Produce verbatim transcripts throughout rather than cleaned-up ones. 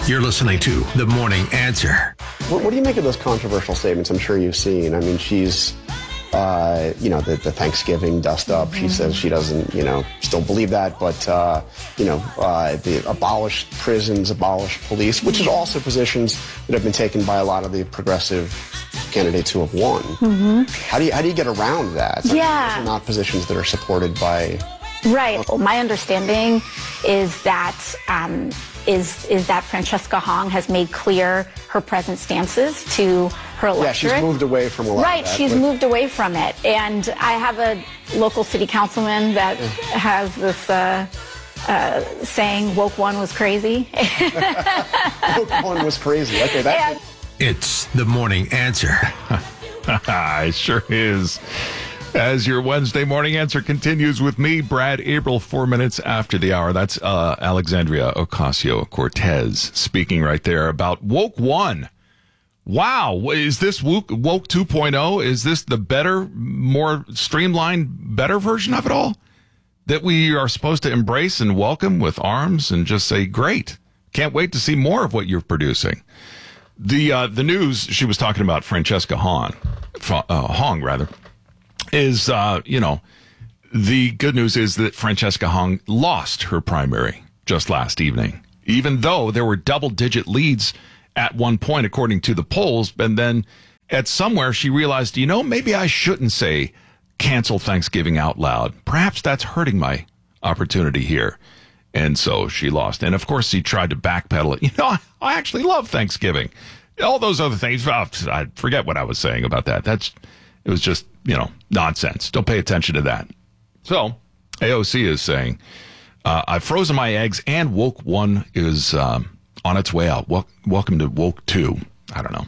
You're listening to The Morning Answer. What, what do you make of those controversial statements I'm sure you've seen? I mean, she's, uh, you know, the, the Thanksgiving dust up. She says she doesn't, you know, still believe that. But, uh, you know, uh, the abolished prisons, abolished police, which is also positions that have been taken by a lot of the progressive candidates who have won. Mm-hmm. How do you how do you get around that? I Yeah. mean, those are not positions that are supported by... Right. Well, my understanding is that um, is is that Francesca Hong has made clear her present stances to her electorate. Yeah, she's moved away from a lot Right, of that, she's but... moved away from it. And I have a local city councilman that has this uh, uh, saying, woke one was crazy. Woke one was crazy. Okay, that's... And, It's The Morning Answer. It sure is. As your Wednesday morning answer continues with me, Brad April, four minutes after the hour. That's uh, Alexandria Ocasio-Cortez speaking right there about Woke One. Wow. Is this Woke, woke two point oh? Is this the better, more streamlined, better version of it all? That we are supposed to embrace and welcome with arms and just say, great. Can't wait to see more of what you're producing. The uh, the news, she was talking about Francesca Hong, uh, Hong rather, is, uh, you know, the good news is that Francesca Hong lost her primary just last evening, even though there were double-digit leads at one point, according to the polls. And then at somewhere she realized, you know, maybe I shouldn't say cancel Thanksgiving out loud. Perhaps that's hurting my opportunity here. And so she lost. And, of course, she tried to backpedal it. You know, I, I actually love Thanksgiving. All those other things, oh, I forget what I was saying about that. That's It was just, you know, nonsense. Don't pay attention to that. So A O C is saying, uh, I've frozen my eggs and Woke One is um, on its way out. Wel- welcome to Woke Two. I don't know.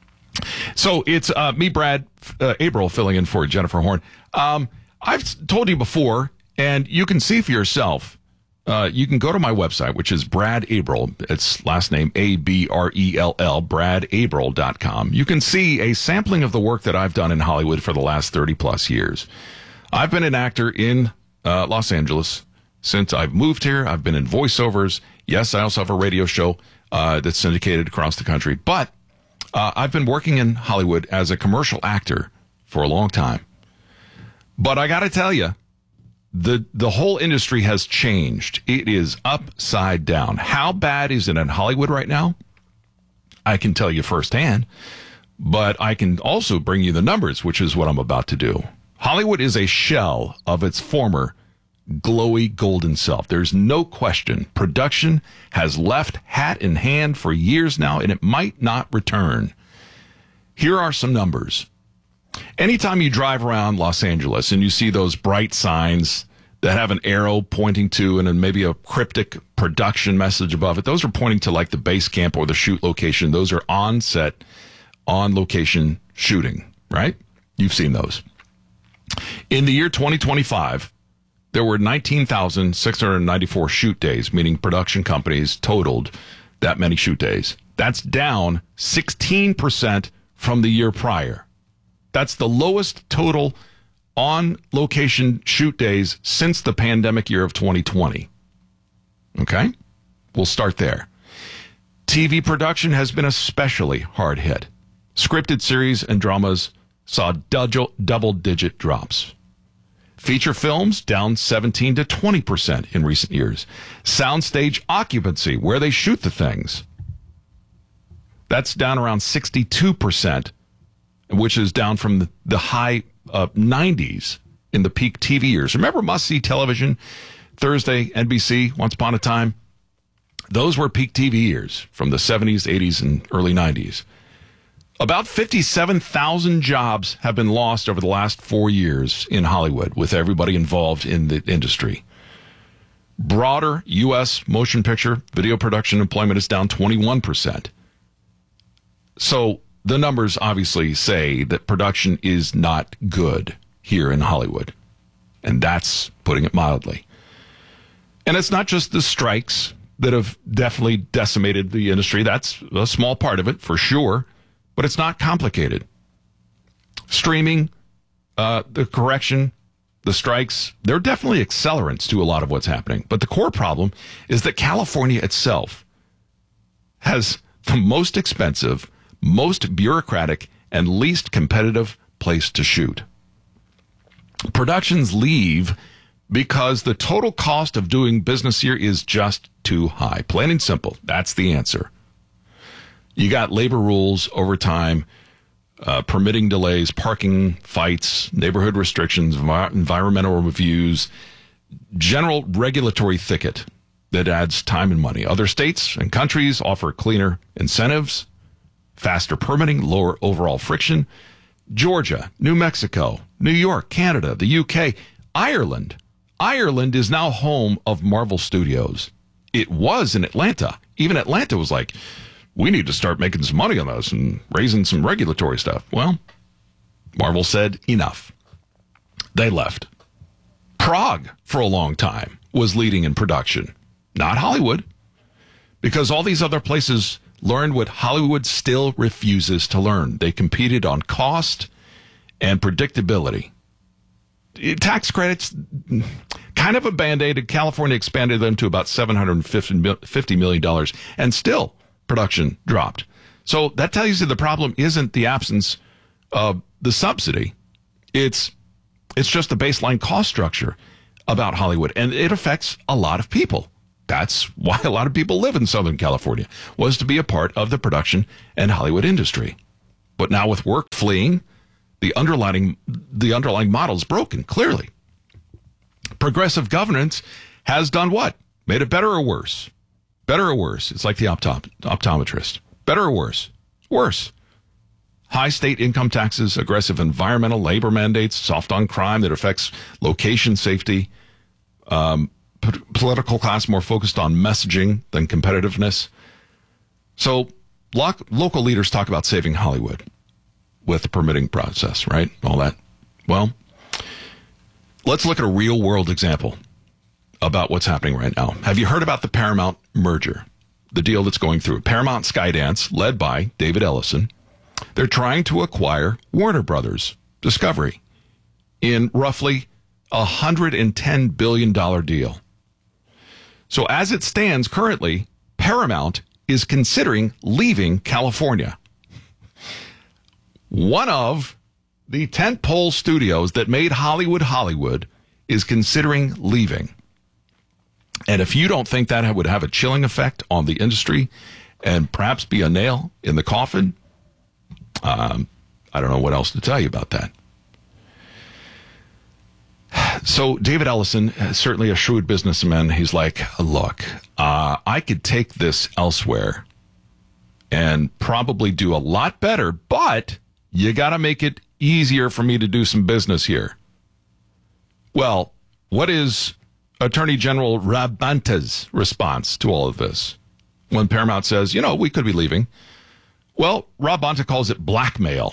So it's uh, me, Brad, uh, April, filling in for Jennifer Horn. Um, I've told you before, and you can see for yourself. Uh, you can go to my website, which is Brad April. It's last name A B R E L L, brad april dot com. You can see a sampling of the work that I've done in Hollywood for the last thirty plus years. I've been an actor in uh, Los Angeles since I've moved here. I've been in voiceovers. Yes, I also have a radio show uh, that's syndicated across the country. But uh, I've been working in Hollywood as a commercial actor for a long time. But I got to tell you, The the whole industry has changed. It is upside down. How bad is it in Hollywood right now? I can tell you firsthand, but I can also bring you the numbers, which is what I'm about to do. Hollywood is a shell of its former glowy golden self. There's no question. Production has left hat in hand for years now, and it might not return. Here are some numbers. Anytime you drive around Los Angeles and you see those bright signs that have an arrow pointing to and then maybe a cryptic production message above it, those are pointing to like the base camp or the shoot location. Those are on set, on location shooting, right? You've seen those. In the year twenty twenty-five, there were nineteen thousand six hundred ninety-four shoot days, meaning production companies totaled that many shoot days. That's down sixteen percent from the year prior. That's the lowest total on-location shoot days since the pandemic year of twenty twenty. Okay? We'll start there. T V production has been especially hard hit. Scripted series and dramas saw double-digit drops. Feature films down seventeen to twenty percent in recent years. Soundstage occupancy, where they shoot the things, that's down around sixty-two percent. Which is down from the high uh, nineties in the peak T V years. Remember must-see television, Thursday, N B C, Once Upon a Time? Those were peak T V years from the seventies, eighties, and early nineties. About fifty-seven thousand jobs have been lost over the last four years in Hollywood with everybody involved in the industry. Broader U S motion picture video production employment is down twenty-one percent. So the numbers obviously say that production is not good here in Hollywood. And that's putting it mildly. And it's not just the strikes that have definitely decimated the industry. That's a small part of it, for sure. But it's not complicated. Streaming, uh, the correction, the strikes, they're definitely accelerants to a lot of what's happening. But the core problem is that California itself has the most expensive, most bureaucratic, and least competitive place to shoot. Productions leave because the total cost of doing business here is just too high. Plain and simple. That's the answer. You got labor rules, overtime, uh, permitting delays, parking fights, neighborhood restrictions, envi- environmental reviews, general regulatory thicket that adds time and money. Other states and countries offer cleaner incentives, faster permitting, lower overall friction. Georgia, New Mexico, New York, Canada, the U K, Ireland. Ireland is now home of Marvel Studios. It was in Atlanta. Even Atlanta was like, we need to start making some money on this and raising some regulatory stuff. Well, Marvel said enough. They left. Prague, for a long time, was leading in production. Not Hollywood. Because all these other places learned what Hollywood still refuses to learn. They competed on cost and predictability. Tax credits, kind of a Band-Aid. California expanded them to about seven hundred fifty million dollars, and still production dropped. So that tells you the problem isn't the absence of the subsidy. It's it's just the baseline cost structure about Hollywood, and it affects a lot of people. That's why a lot of people live in Southern California, was to be a part of the production and Hollywood industry. But now with work fleeing, the underlying the underlying model is broken, clearly. Progressive governance has done what? Made it better or worse? Better or worse? It's like the optom- optometrist. Better or worse? Worse. High state income taxes, aggressive environmental labor mandates, soft on crime that affects location safety, um, p- political class more focused on messaging than competitiveness. So lo- local leaders talk about saving Hollywood with the permitting process, right? All that. Well, let's look at a real world example about what's happening right now. Have you heard about the Paramount merger? The deal that's going through. Paramount Skydance, led by David Ellison, they're trying to acquire Warner Brothers Discovery in roughly a one hundred ten billion dollars deal. So as it stands currently, Paramount is considering leaving California. One of the tentpole studios that made Hollywood Hollywood is considering leaving. And if you don't think that would have a chilling effect on the industry and perhaps be a nail in the coffin, um, I don't know what else to tell you about that. So David Ellison, certainly a shrewd businessman, he's like, look, uh, I could take this elsewhere and probably do a lot better, but you got to make it easier for me to do some business here. Well, what is Attorney General Rob Bonta's response to all of this? When Paramount says, you know, we could be leaving. Well, Rob Bonta calls it blackmail.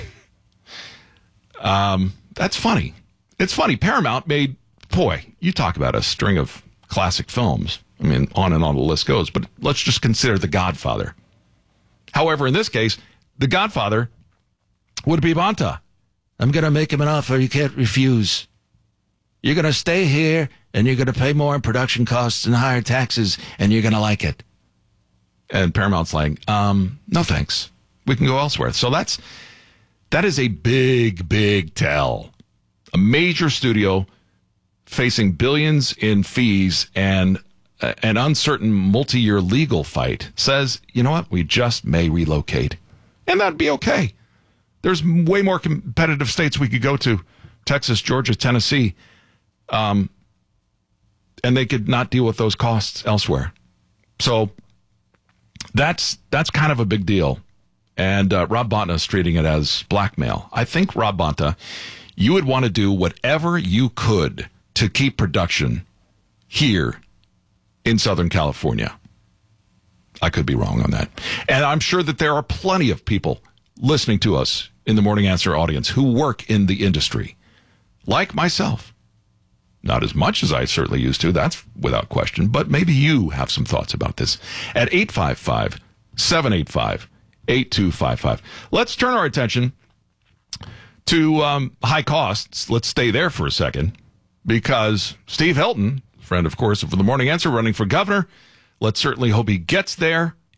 um, that's funny. It's funny. Paramount made, boy, you talk about a string of classic films. I mean, on and on the list goes. But let's just consider The Godfather. However, in this case, The Godfather would be Bonta. I'm going to make him an offer you can't refuse. You're going to stay here, and you're going to pay more in production costs and higher taxes, and you're going to like it. And Paramount's like, um, no thanks. We can go elsewhere. So that's that is a big, big tell. A major studio facing billions in fees and uh, an uncertain multi-year legal fight says, you know what, we just may relocate. And that'd be okay. There's way more competitive states we could go to, Texas, Georgia, Tennessee, um, and they could not deal with those costs elsewhere. So that's that's kind of a big deal. And uh, Rob Bonta is treating it as blackmail. I think, Rob Bonta, you would want to do whatever you could to keep production here in Southern California. I could be wrong on that. And I'm sure that there are plenty of people listening to us in the Morning Answer audience who work in the industry, like myself. Not as much as I certainly used to, that's without question, but maybe you have some thoughts about this at eight five five, seven eight five, eight two five five. Let's turn our attention to um, high costs. Let's stay there for a second, because Steve Hilton, friend, of course, of the Morning Answer, running for governor. Let's certainly hope he gets there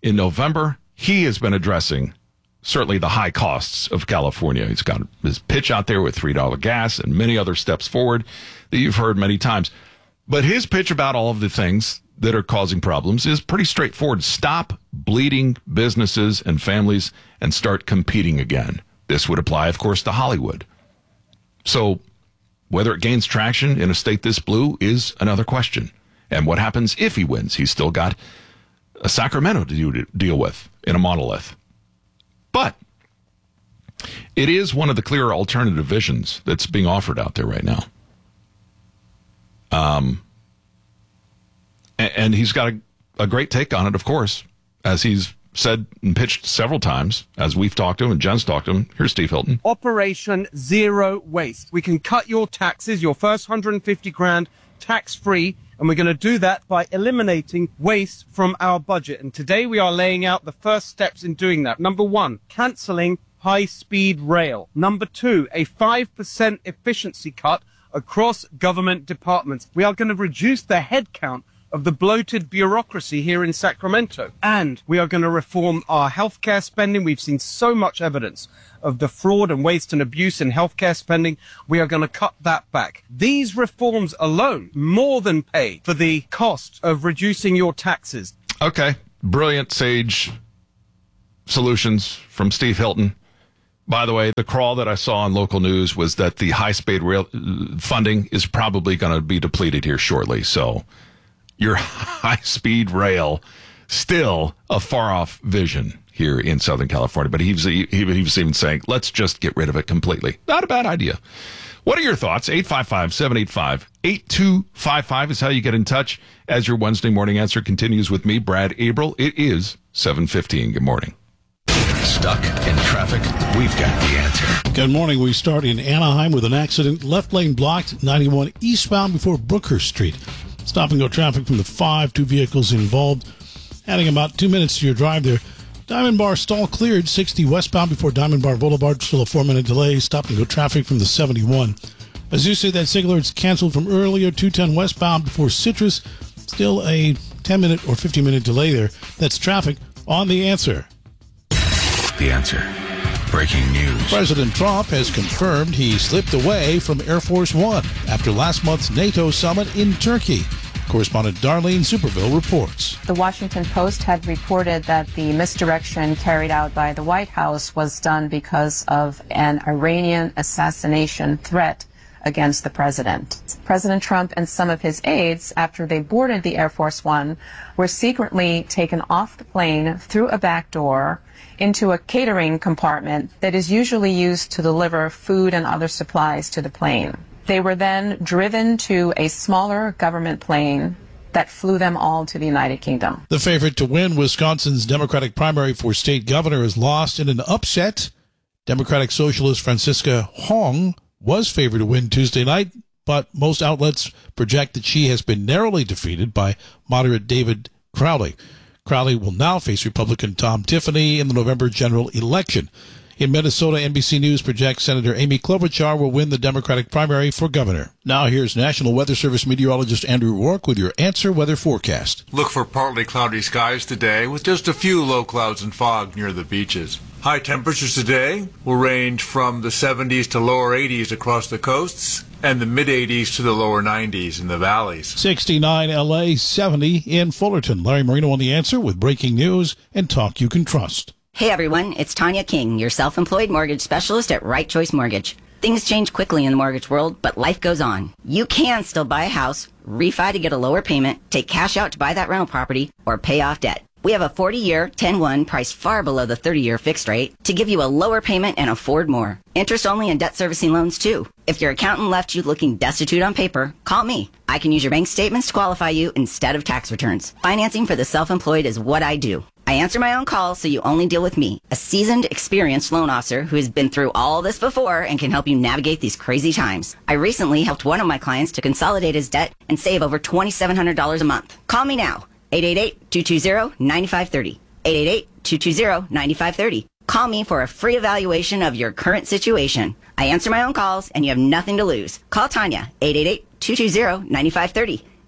in November, he has been addressing certainly the high costs of California. He's got his pitch out there with three dollars gas and many other steps forward that you've heard many times. But his pitch about all of the things that are causing problems is pretty straightforward. Stop bleeding businesses and families and start competing again. This would apply, of course, to Hollywood. So whether it gains traction in a state this blue is another question. And what happens if he wins? He's still got a Sacramento to deal with in a monolith. But it is one of the clear alternative visions that's being offered out there right now. Um, and, and he's got a, a great take on it, of course, as he's said and pitched several times, as we've talked to him and Jen's talked to him. Here's Steve Hilton. Operation Zero Waste. We can cut your taxes, your first one hundred fifty grand tax-free, and we're going to do that by eliminating waste from our budget. And today we are laying out the first steps in doing that. Number one, cancelling high-speed rail. Number two, a five percent efficiency cut across government departments. We are going to reduce the headcount of the bloated bureaucracy here in Sacramento. And we are going to reform our healthcare spending. We've seen so much evidence of the fraud and waste and abuse in healthcare spending. We are going to cut that back. These reforms alone more than pay for the cost of reducing your taxes. Okay. Brilliant, sage solutions from Steve Hilton. By the way, the crawl that I saw on local news was that the high-speed rail funding is probably going to be depleted here shortly. So your high-speed rail, still a far-off vision here in Southern California. But he was, he, he was even saying, let's just get rid of it completely. Not a bad idea. What are your thoughts? eight five five, seven eight five, eight two five five is how you get in touch as your Wednesday morning answer continues with me, Brad Abril. It is seven fifteen. Good morning. Stuck in traffic? We've got the answer. Good morning. We start in Anaheim with an accident. Left lane blocked, ninety-one eastbound before Brookhurst Street. Stop and go traffic from the five, two vehicles involved. Adding about two minutes to your drive there. Diamond Bar stall cleared, sixty westbound before Diamond Bar Boulevard. Still a four-minute delay. Stop and go traffic from the seventy-one. Azusa, that signal is canceled from earlier, two ten westbound before Citrus. Still a ten-minute or fifteen-minute delay there. That's traffic on The Answer. The Answer. Breaking news. President Trump has confirmed he slipped away from Air Force One after last month's NATO summit in Turkey. Correspondent Darlene Superville reports. The Washington Post had reported that the misdirection carried out by the White House was done because of an Iranian assassination threat against the president. President Trump and some of his aides, after they boarded the Air Force One, were secretly taken off the plane through a back door into a catering compartment that is usually used to deliver food and other supplies to the plane. They were then driven to a smaller government plane that flew them all to the United Kingdom. The favorite to win Wisconsin's Democratic primary for state governor is lost in an upset. Democratic Socialist Francisca Hong was favored to win Tuesday night, but most outlets project that she has been narrowly defeated by moderate David Crowley. Crowley will now face Republican Tom Tiffany in the November general election. In Minnesota, N B C News projects Senator Amy Klobuchar will win the Democratic primary for governor. Now here's National Weather Service meteorologist Andrew Rourke with your Answer Weather forecast. Look for partly cloudy skies today with just a few low clouds and fog near the beaches. High temperatures today will range from the seventies to lower eighties across the coasts and the mid-eighties to the lower nineties in the valleys. sixty-nine L A, seventy in Fullerton. Larry Marino on The Answer with breaking news and talk you can trust. Hey everyone, it's Tanya King, your self-employed mortgage specialist at Right Choice Mortgage. Things change quickly in the mortgage world, but life goes on. You can still buy a house, refi to get a lower payment, take cash out to buy that rental property, or pay off debt. We have a forty-year, ten one priced far below the thirty-year fixed rate to give you a lower payment and afford more. Interest only and debt servicing loans too. If your accountant left you looking destitute on paper, call me. I can use your bank statements to qualify you instead of tax returns. Financing for the self-employed is what I do. I answer my own calls, so you only deal with me, a seasoned, experienced loan officer who has been through all this before and can help you navigate these crazy times. I recently helped one of my clients to consolidate his debt and save over two thousand seven hundred dollars a month. Call me now, eight eight eight, two two zero, nine five three zero, eight eight eight, two two zero, nine five three zero. Call me for a free evaluation of your current situation. I answer my own calls, and you have nothing to lose. Call Tanya, eight eight eight, two two zero, nine five three zero,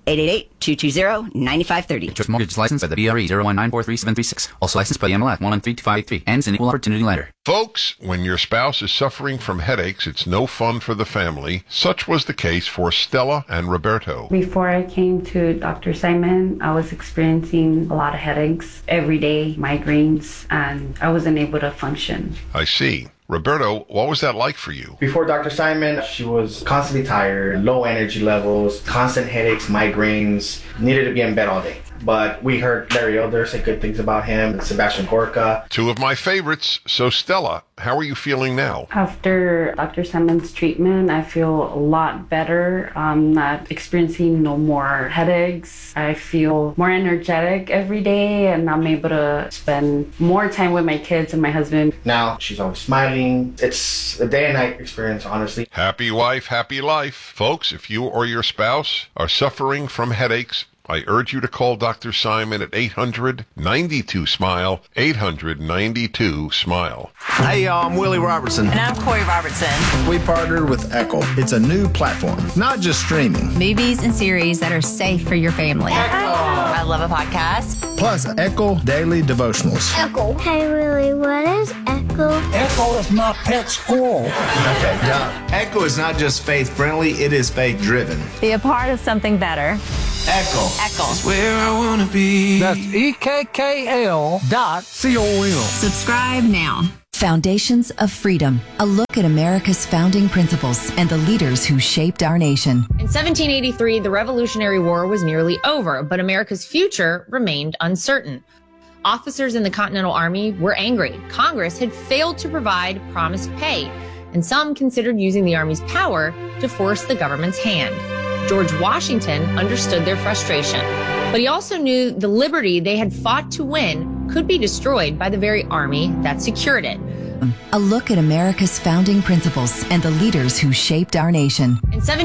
eight eight eight, two two zero, nine five three zero. Choice Mortgage licensed by the B R E zero one nine four three seven three six. Also licensed by the M L S one nine three two five eight three. Ends in equal opportunity lender. Folks, when your spouse is suffering from headaches, it's no fun for the family. Such was the case for Stella and Roberto. Before I came to Doctor Simon, I was experiencing a lot of headaches every day, migraines, and I wasn't able to function. I see. Roberto, what was that like for you? Before Doctor Simon, she was constantly tired, low energy levels, constant headaches, migraines, needed to be in bed all day. But we heard Larry Elder say good things about him, Sebastian Gorka. Two of my favorites. So Stella, how are you feeling now? After Doctor Simon's treatment, I feel a lot better. I'm not experiencing no more headaches. I feel more energetic every day, and I'm able to spend more time with my kids and my husband. Now she's always smiling. It's a day and night experience, honestly. Happy wife, happy life. Folks, if you or your spouse are suffering from headaches, I urge you to call Doctor Simon at eight hundred, nine two, SMILE, eight hundred, nine two, SMILE. Hey y'all, I'm Willie Robertson. And I'm Corey Robertson. We partnered with Echo. It's a new platform, not just streaming. Movies and series that are safe for your family. Echo. I love a podcast. Plus Echo Daily Devotionals. Echo. Hey Willie, what is Echo? Echo is my pet squirrel. Okay, now, Echo is not just faith-friendly, it is faith-driven. Be a part of something better. Echo. Echo. It's where I want to be. That's E K K L dot C O M. Subscribe now. Foundations of Freedom, a look at America's founding principles and the leaders who shaped our nation. In seventeen eighty-three, the Revolutionary War was nearly over, but America's future remained uncertain. Officers in the Continental Army were angry. Congress had failed to provide promised pay, and some considered using the Army's power to force the government's hand. George Washington understood their frustration, but he also knew the liberty they had fought to win could be destroyed by the very army that secured it. A look at America's founding principles and the leaders who shaped our nation. In